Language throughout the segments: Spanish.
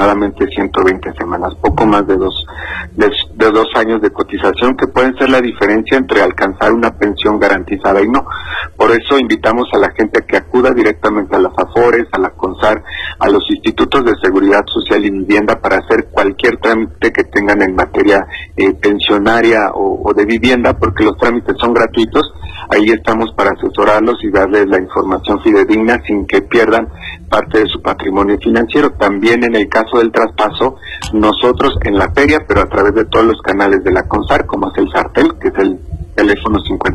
aproximadamente 120 semanas, poco más de dos años de cotización, que pueden ser la diferencia entre alcanzar una pensión garantizada y no. Por eso invitamos a la gente a que acuda directamente a las AFORES, a la CONSAR, a los institutos de seguridad social y vivienda para hacer cualquier trámite que tengan en materia pensionaria o de vivienda, porque los trámites son gratuitos. Ahí estamos para asesorarlos y darles la información fidedigna sin que pierdan parte de su patrimonio financiero. También en el caso del traspaso, nosotros en la feria, pero a través de todos los canales de la CONSAR, como es el SARTEL, que es el teléfono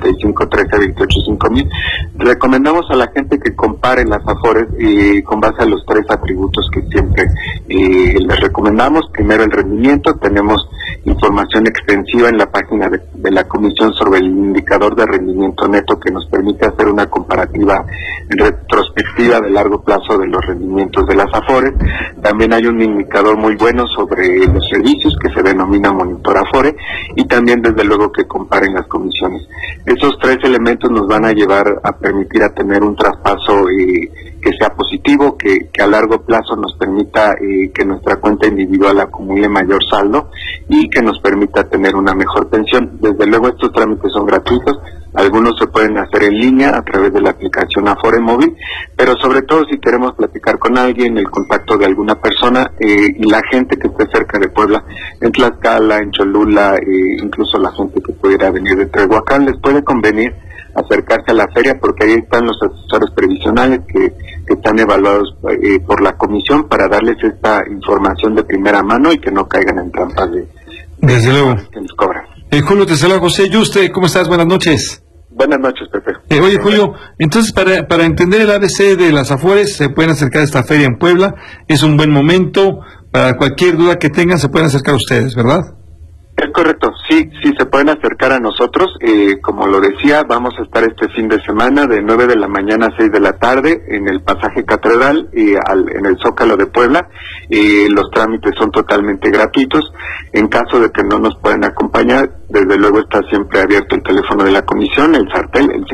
5513-285000, recomendamos a la gente que compare las AFORES con base a los 3 atributos que siempre les recomendamos. Primero, el rendimiento. Tenemos información extensiva en la página de la Comisión sobre el indicador de rendimiento neto, que nos permite hacer una comparativa retrospectiva de largo plazo de los rendimientos de las AFORES. También hay un indicador muy bueno sobre los servicios que se denomina Monitor Afore, y también desde luego que comparen las comisiones. Esos 3 elementos nos van a llevar a permitir a tener un traspaso que sea positivo, que a largo plazo nos permita que nuestra cuenta individual acumule mayor saldo y que nos permita tener una mejor pensión. Desde luego estos trámites son gratuitos. Algunos se pueden hacer en línea a través de la aplicación Afore Móvil, pero sobre todo si queremos platicar con alguien, el contacto de alguna persona y la gente que esté cerca de Puebla, en Tlaxcala, en Cholula, incluso la gente que pudiera venir de Tehuacán, les puede convenir acercarse a la feria, porque ahí están los asesores previsionales que están evaluados por la comisión para darles esta información de primera mano y que no caigan en trampas desde luego que nos cobran. Julio, te saluda José Yuste. ¿Cómo estás? Buenas noches. Buenas noches, Pepe. Oye, Julio, entonces para entender el ABC de las AFORES, se pueden acercar a esta feria en Puebla. Es un buen momento. Para cualquier duda que tengan, se pueden acercar a ustedes, ¿verdad? Es correcto, sí, se pueden acercar a nosotros. Como lo decía, vamos a estar este fin de semana de 9 de la mañana a 6 de la tarde en el Pasaje Catedral, en el Zócalo de Puebla. Los trámites son totalmente gratuitos. En caso de que no nos puedan acompañar, desde luego está siempre abierto el teléfono de la comisión, el SARTEL, el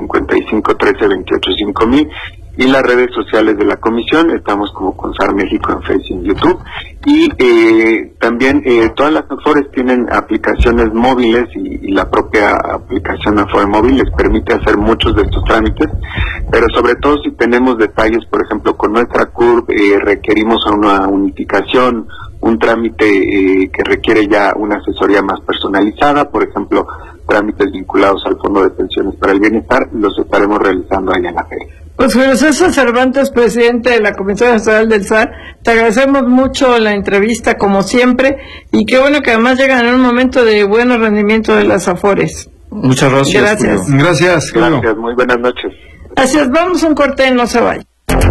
5513-285000, y las redes sociales de la comisión. Estamos como CONSAR México en Facebook y YouTube, y también todas las AFORES tienen aplicaciones móviles, y la propia aplicación Afore Móvil les permite hacer muchos de estos trámites, pero sobre todo si tenemos detalles, por ejemplo, con nuestra CURP requerimos una unificación, un trámite que requiere ya una asesoría más personalizada, por ejemplo, trámites vinculados al Fondo de Pensiones para el Bienestar, los estaremos realizando allá en la feria. Pues Julio César Cervantes, presidente de la Comisión Nacional del SAR, te agradecemos mucho la entrevista como siempre, y qué bueno que además llegan en un momento de buen rendimiento de las AFORES. Muchas gracias. Gracias. Julio. Gracias, Julio. Gracias, muy buenas noches. Gracias, vamos a un corte, no se vaya.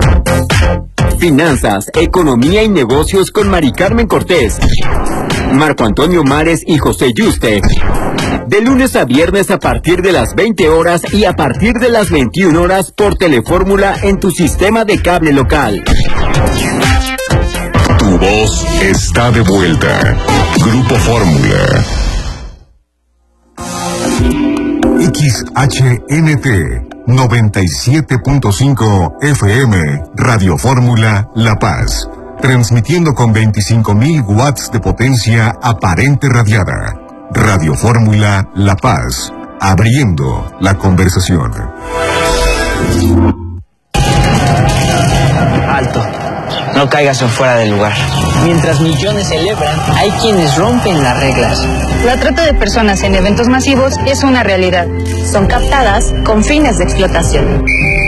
Finanzas, economía y negocios con Mari Carmen Cortés, Marco Antonio Mares y José Yuste. De lunes a viernes a partir de las 20 horas y a partir de las 21 horas por Telefórmula en tu sistema de cable local. Tu voz está de vuelta. Grupo Fórmula. XHNT 97.5 FM, Radio Fórmula La Paz. Transmitiendo con 25.000 watts de potencia aparente radiada. Radio Fórmula La Paz, abriendo la conversación. Alto, no caigas en fuera del lugar. Mientras millones celebran, hay quienes rompen las reglas. La trata de personas en eventos masivos es una realidad. Son captadas con fines de explotación.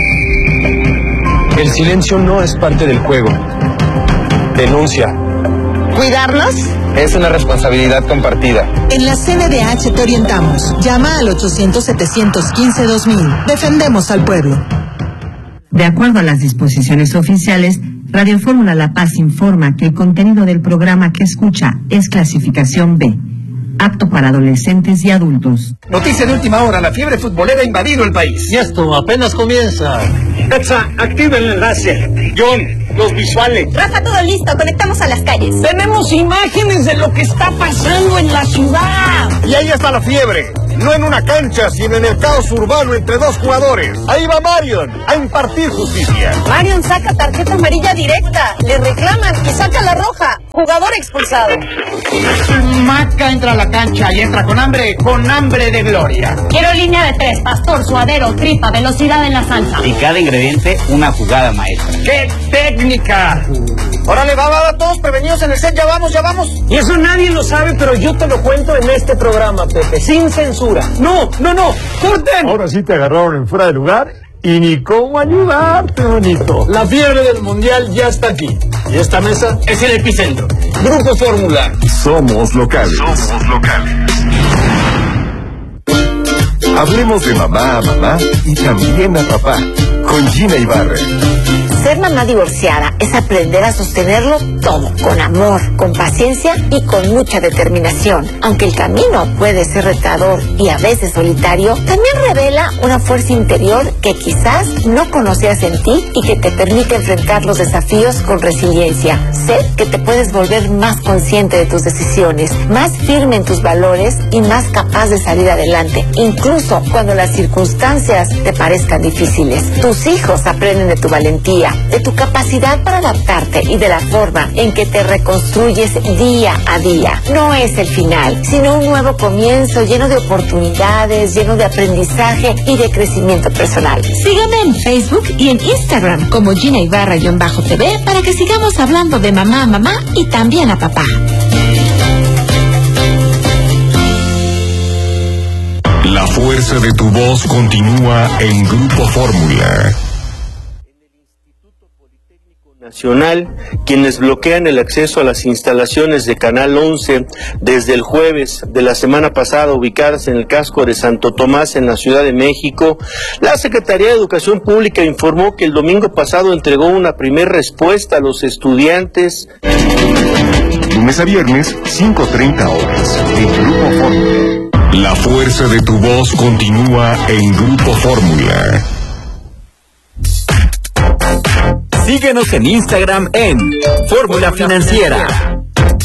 El silencio no es parte del juego. Denuncia. ¿Cuidarlos? Es una responsabilidad compartida. En la CNDH te orientamos. Llama al 800-715-2000. Defendemos al pueblo. De acuerdo a las disposiciones oficiales, Radio Fórmula La Paz informa que el contenido del programa que escucha es clasificación B, apto para adolescentes y adultos. Noticia de última hora, la fiebre futbolera ha invadido el país. Y esto apenas comienza. Exa, activa el enlace. John, los visuales. Rafa, todo listo, conectamos a las calles. Tenemos imágenes de lo que está pasando en la ciudad. Y ahí está la fiebre. no en una cancha, sino en el caos urbano entre dos jugadores. Ahí va Marion a impartir justicia. Marion saca tarjeta amarilla directa, le reclaman y saca la roja. Jugador expulsado. Maca entra a la cancha y entra con hambre de gloria. Quiero línea de 3, pastor, suadero, tripa, velocidad en la salsa. Y cada ingrediente, una jugada maestra. ¡Qué técnica! Órale, va, todos prevenidos en el set, ya vamos. Y eso nadie lo sabe, pero yo te lo cuento en este programa, Pepe, sin censura. No, corten. Ahora sí te agarraron en fuera de lugar y ni cómo ayudarte, bonito. La fiebre del mundial ya está aquí. Y esta mesa es el epicentro. Grupo Fórmula. Somos locales. Hablemos de mamá a mamá y también a papá. Con Gina Ibarra. Ser mamá divorciada es aprender a sostenerlo todo, con amor, con paciencia y con mucha determinación. Aunque el camino puede ser retador y a veces solitario, también revela una fuerza interior que quizás no conocías en ti y que te permite enfrentar los desafíos con resiliencia. Sé que te puedes volver más consciente de tus decisiones, más firme en tus valores y más capaz de salir adelante, incluso cuando las circunstancias te parezcan difíciles. Tus hijos aprenden de tu valentía, de tu capacidad para adaptarte y de la forma en que te reconstruyes día a día. No es el final, sino un nuevo comienzo lleno de oportunidades, lleno de aprendizaje y de crecimiento personal. Sígueme en Facebook y en Instagram como Gina Ibarra-TV para que sigamos hablando de mamá a mamá y también a papá. La fuerza de tu voz continúa en Grupo Fórmula. Nacional, quienes bloquean el acceso a las instalaciones de Canal 11 desde el jueves de la semana pasada, ubicadas en el casco de Santo Tomás en la Ciudad de México. La Secretaría de Educación Pública informó que el domingo pasado entregó una primera respuesta a los estudiantes. Lunes a viernes, 5:30 horas, en Grupo Fórmula. La fuerza de tu voz continúa en Grupo Fórmula. Síguenos en Instagram en Fórmula Financiera.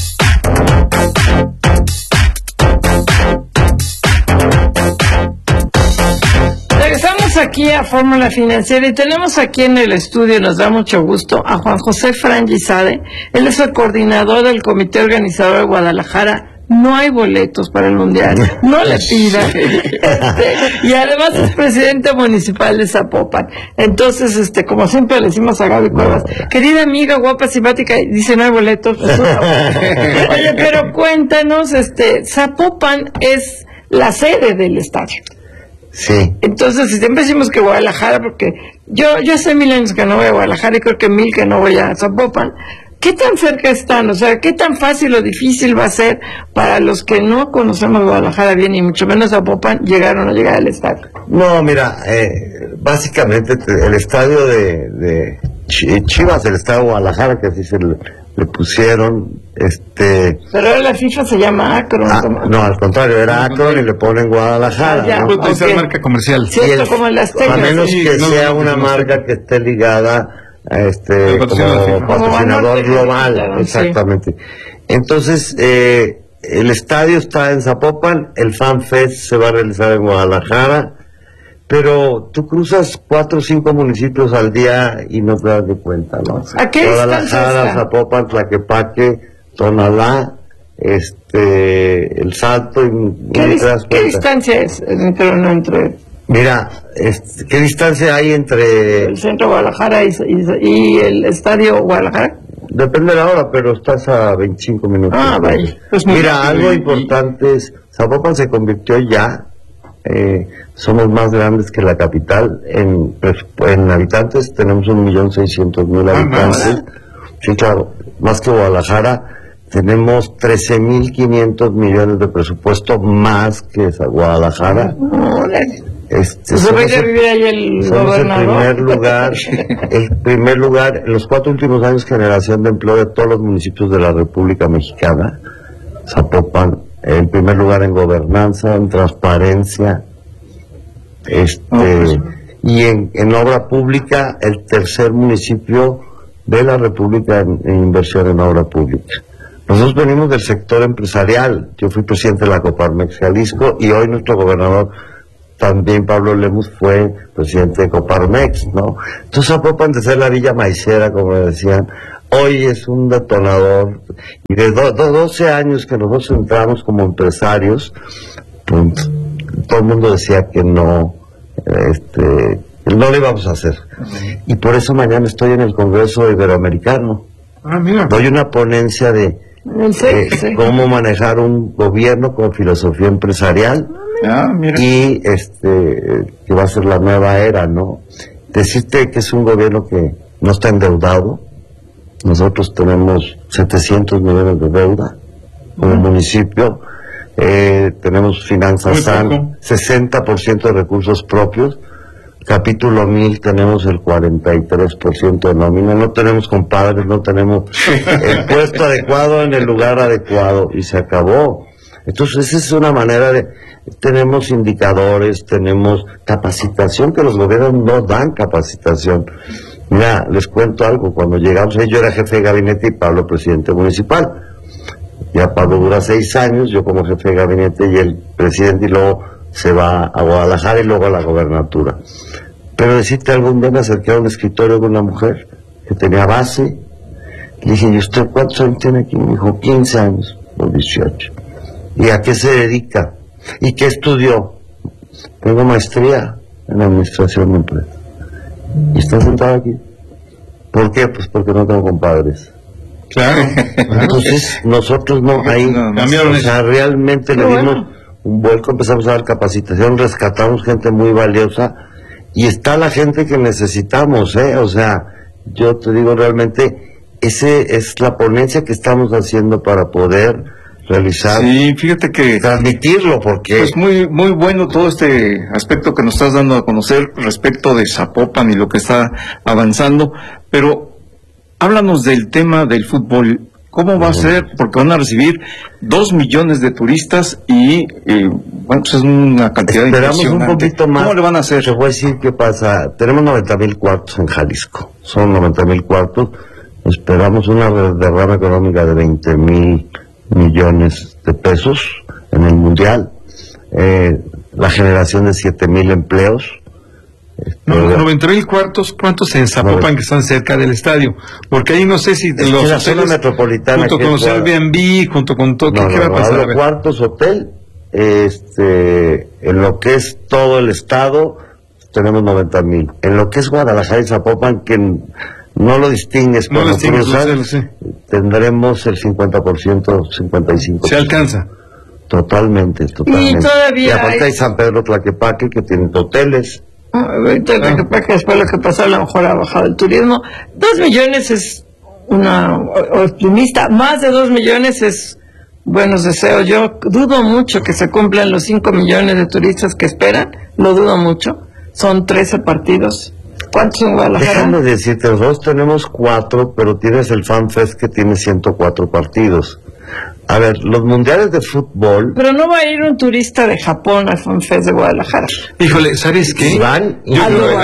Regresamos aquí a Fórmula Financiera y tenemos aquí en el estudio, nos da mucho gusto, a Juan José Frangizade. Él es el coordinador del comité organizador de Guadalajara. No hay boletos para el Mundial, no le pida. Y además es presidente municipal de Zapopan. Entonces, como siempre le decimos a Gaby Cuevas, querida amiga, guapa, simpática, y dice no hay boletos. Oye, pero cuéntanos, Zapopan es la sede del estadio. Sí. Entonces, siempre decimos que Guadalajara, porque yo hace 1000 años que no voy a Guadalajara y creo que 1000 que no voy a Zapopan. ¿Qué tan cerca están? O sea, ¿qué tan fácil o difícil va a ser para los que no conocemos Guadalajara bien y mucho menos Zapopan llegar o no llegar al estadio? No, mira, básicamente el estadio de Chivas, el estadio de Guadalajara, que así se le pusieron, Pero ahora la FIFA se llama Akron. No, al contrario, era Akron y le ponen Guadalajara. Ya, ¿no? Okay. Marca comercial. Cierto, como el Azteca. A menos que sea una marca que esté ligada como patrocinador global, claro, exactamente. Sí. Entonces, el estadio está en Zapopan, el Fan Fest se va a realizar en Guadalajara, pero tú cruzas 4 o 5 municipios al día y no te das de cuenta, ¿no? ¿A qué Guadalajara, Zapopan, Tlaquepaque, Tonalá, El Salto y ¿Qué distancia es entre? Mira, ¿qué distancia hay entre el centro de Guadalajara y el estadio Guadalajara? Depende de la hora, pero estás a 25 minutos. Ah, vaya. Pues mira, algo importante es, Zapopan se convirtió ya, somos más grandes que la capital, en habitantes tenemos 1.600.000 habitantes. Sí, claro, más que Guadalajara. Tenemos 13.500 millones de presupuesto más que Guadalajara. Somos el primer lugar, en los 4 últimos años, generación de empleo de todos los municipios de la República Mexicana. Zapopan, el primer lugar en gobernanza, en transparencia, y en obra pública, el tercer municipio de la República en inversión en obra pública. Nosotros venimos del sector empresarial. Yo fui presidente de la Coparmex Jalisco y hoy nuestro gobernador, también Pablo Lemus, fue presidente de Coparmex, ¿no? Entonces Zapopan, de ser la villa maicera, como decían, hoy es un detonador. Y de 12 años que nosotros entramos como empresarios, pues, todo el mundo decía que no lo íbamos a hacer. Y por eso mañana estoy en el Congreso Iberoamericano. Mira. Doy una ponencia de cómo manejar un gobierno con filosofía empresarial. Y que va a ser la nueva era, ¿no? Decirte que es un gobierno que no está endeudado. Nosotros tenemos 700 millones de deuda como municipio. Tenemos finanzas sanas, 60% de recursos propios. Capítulo 1000 tenemos el 43% de nómina. No tenemos compadres, no tenemos el puesto adecuado en el lugar adecuado, y se acabó. Entonces esa es una manera de... Tenemos indicadores, tenemos capacitación, que los gobiernos no dan capacitación. Mira, les cuento algo. Cuando llegamos ahí, yo era jefe de gabinete y Pablo presidente municipal. Ya Pablo dura 6 años, yo como jefe de gabinete y el presidente, y luego se va a Guadalajara y luego a la gobernatura. Pero decirte, algún día me acerqué a un escritorio con una mujer que tenía base. Le dije, ¿y usted cuántos años tiene aquí? Me dijo, 15 años o 18. ¿Y a qué se dedica? ¿Y qué estudió? Tengo maestría en administración de empresas. ¿Y está sentado aquí? ¿Por qué? Pues porque no tengo compadres. Claro. Entonces, nosotros no, ahí, o sea, realmente le dimos un vuelco, empezamos a dar capacitación, rescatamos gente muy valiosa, y está la gente que necesitamos, o sea, yo te digo, realmente, ese es la ponencia que estamos haciendo para poder realizar. Sí, fíjate que... transmitirlo, porque... Pues muy bueno todo este aspecto que nos estás dando a conocer respecto de Zapopan y lo que está avanzando, pero háblanos del tema del fútbol. ¿Cómo va a ser? Porque van a recibir 2 millones de turistas y, bueno, pues es una cantidad impresionante. Esperamos un poquito más. ¿Cómo le van a hacer? Te voy a decir qué pasa. Tenemos 90,000 cuartos en Jalisco. Son 90,000 cuartos. Esperamos una derrama económica de 20,000 millones de pesos en el Mundial. La generación de 7,000 empleos. 90,000 cuartos, ¿cuántos en Zapopan que están cerca del estadio? Porque ahí no sé si es los la zona metropolitana, junto con los Airbnb, junto con todo, ¿qué va a pasar? Cuartos, hotel, en lo que es todo el estado tenemos 90,000. En lo que es Guadalajara y Zapopan, que no lo distingues por tendremos el 50%, 55%. ¿Se alcanza? Totalmente. Y aparte hay San Pedro Tlaquepaque, que tiene hoteles. Después lo que pasó, a lo mejor ha bajado el turismo. 2 millones es una optimista, más de 2 millones es buenos deseos. Yo dudo mucho que se cumplan los 5 millones de turistas que esperan, lo dudo mucho. Son 13 partidos. ¿Cuántos en Guadalajara? Déjame decirte, nosotros tenemos 4, pero tienes el FanFest que tiene 104 partidos. A ver, los mundiales de fútbol... Pero no va a ir un turista de Japón al FanFest de Guadalajara. Híjole, ¿sabes qué? Van y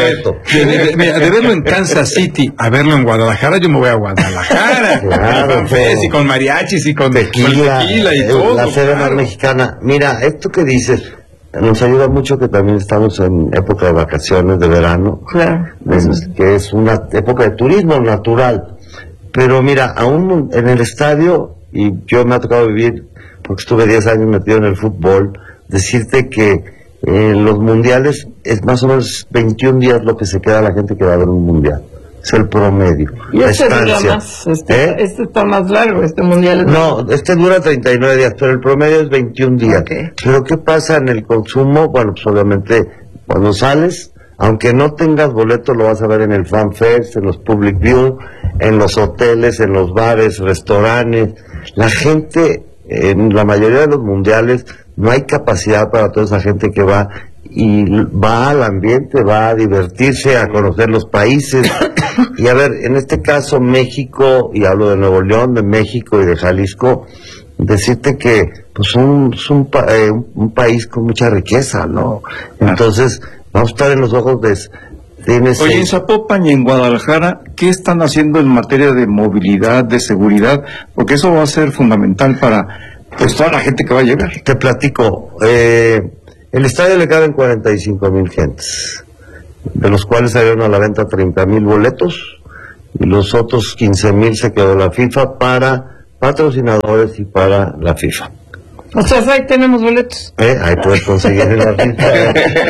de verlo en Kansas City a verlo en Guadalajara, yo me voy a Guadalajara. Claro, y con mariachis y con tequila y todo. La sede más mexicana. Mira, esto que dices, nos ayuda mucho que también estamos en época de vacaciones, de verano. Claro. Que es una época de turismo natural. Pero mira, aún en el estadio... Y yo me ha tocado vivir, porque estuve 10 años metido en el fútbol, decirte que los mundiales es más o menos 21 días lo que se queda la gente que va a ver un mundial. Es el promedio. Y este dura más, este está más largo, este mundial. No, este dura 39 días, pero el promedio es 21 días. Okay. Pero ¿qué pasa en el consumo? Bueno, pues obviamente cuando sales, aunque no tengas boleto, lo vas a ver en el FanFest, en los Public View, en los hoteles, en los bares, restaurantes. La gente, en la mayoría de los mundiales, no hay capacidad para toda esa gente que va y va al ambiente, va a divertirse, a conocer los países. Y a ver, en este caso México, y hablo de Nuevo León, de México y de Jalisco, decirte que pues es un país con mucha riqueza, ¿no? Entonces, vamos a estar en los ojos de Oye, en Zapopan y en Guadalajara, ¿qué están haciendo en materia de movilidad, de seguridad? Porque eso va a ser fundamental para pues toda la gente que va a llegar. Te platico, el estadio le caben 45,000 gentes, de los cuales salieron a la venta 30,000 boletos, y los otros 15,000 se quedó la FIFA para patrocinadores y para la FIFA. O sea, ahí tenemos boletos. Ahí puedes conseguir en la FIFA.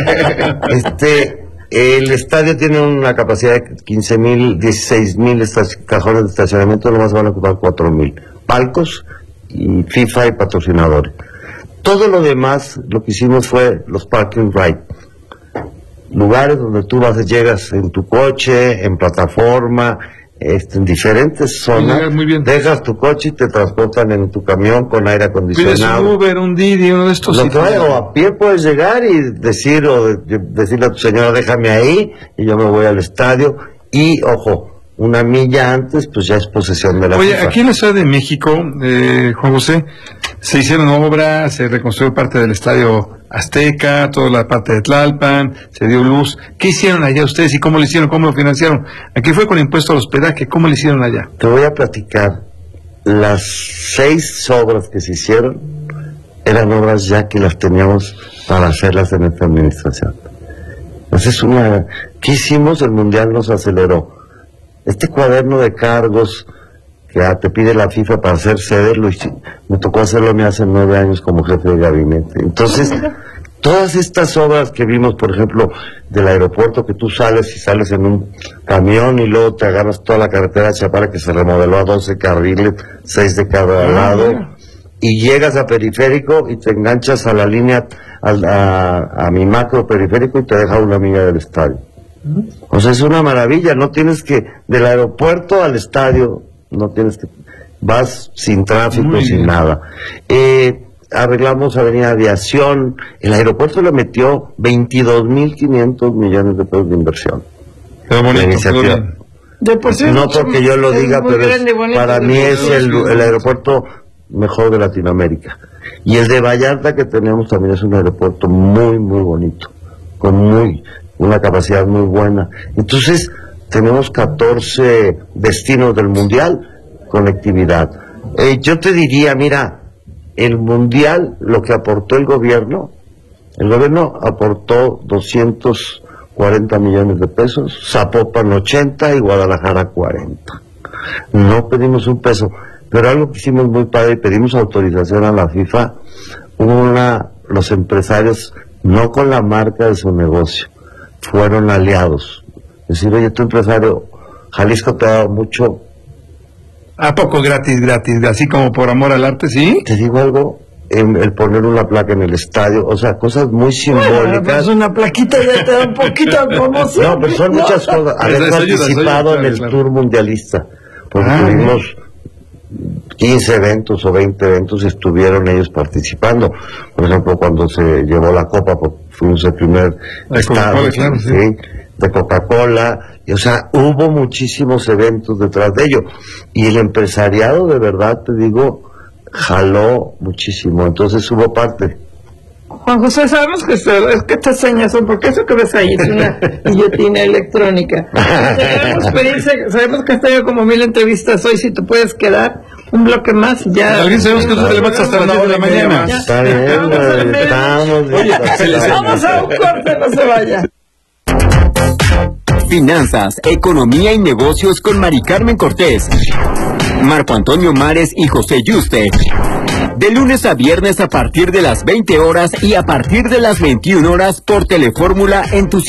El estadio tiene una capacidad de 15,000, 16,000 cajones de estacionamiento, nomás van a ocupar 4,000. Palcos y FIFA y patrocinadores. Todo lo demás, lo que hicimos fue los parking ride. Lugares donde tú llegas en tu coche, en plataforma, en diferentes zonas, dejas tu coche y te transportan en tu camión con aire acondicionado. Pides un Uber, un Didi, uno de estos. O a pie puedes llegar y decirle a tu señora, déjame ahí, y yo me voy al estadio. Y, ojo, una milla antes, pues ya es posesión de la FIFA. Aquí en la Ciudad de México, Juan José, se hicieron obras, se reconstruyó parte del Estadio Azteca, toda la parte de Tlalpan, se dio luz. ¿Qué hicieron allá ustedes y cómo lo hicieron, cómo lo financiaron? Aquí fue con impuesto al hospedaje, ¿cómo lo hicieron allá? Te voy a platicar. Las 6 obras que se hicieron eran obras ya que las teníamos para hacerlas en esta administración. Entonces, ¿qué hicimos? El Mundial nos aceleró. Este cuaderno de cargos que te pide la FIFA para hacer sede, me tocó hacerlo a mí hace 9 años como jefe de gabinete. Entonces, todas estas obras que vimos, por ejemplo, del aeropuerto, que tú sales en un camión y luego te agarras toda la carretera Chapala, que se remodeló a 12 carriles, 6 de cada lado, y llegas a Periférico y te enganchas a la línea, a mi macro periférico, y te deja una amiga del estadio. O sea, es una maravilla, no tienes que, del aeropuerto al estadio, no tienes que, vas sin tráfico, sin nada. Arreglamos Avenida Aviación, el aeropuerto le metió 22,500 millones de pesos de inversión. Qué bonito, no porque yo lo diga, pero para mí es el aeropuerto mejor de Latinoamérica. Y el de Vallarta que tenemos también es un aeropuerto muy, muy bonito, con una capacidad muy buena. Entonces, tenemos 14 destinos del Mundial, conectividad. Yo te diría, mira, el Mundial, lo que aportó el gobierno aportó 240 millones de pesos, Zapopan 80 y Guadalajara 40. No pedimos un peso, pero algo que hicimos muy padre y pedimos autorización a la FIFA, los empresarios, no con la marca de su negocio, fueron aliados. Es decir, oye, tu empresario, Jalisco te ha dado mucho. ¿A poco gratis, así como por amor al arte, sí? Te digo algo, el poner una placa en el estadio, o sea, cosas muy simbólicas. Pues una plaquita ya te da un poquito de promoción. No, pero son muchas cosas. Haber participado en el Tour Mundialista, porque tuvimos 15 eventos o 20 eventos, estuvieron ellos participando. Por ejemplo, cuando se llevó la Copa, fuimos el primer estadio, claro, ¿sí? De Coca-Cola, y, o sea, hubo muchísimos eventos detrás de ello, y el empresariado, de verdad te digo, jaló muchísimo, entonces hubo parte. Juan José, sabemos que estas señas son, porque eso que ves ahí es una guillotina electrónica. Tenemos experiencia, sabemos que has tenido como 1000 entrevistas hoy, si te puedes quedar un bloque más, ya. Alguien sabemos que tú te levantas hasta las 10 de la mañana. Está bien, vamos a un corte, no se vaya. Finanzas, economía y negocios con Mari Carmen Cortés, Marco Antonio Mares y José Yuste. De lunes a viernes a partir de las 20 horas y a partir de las 21 horas por Telefórmula en tu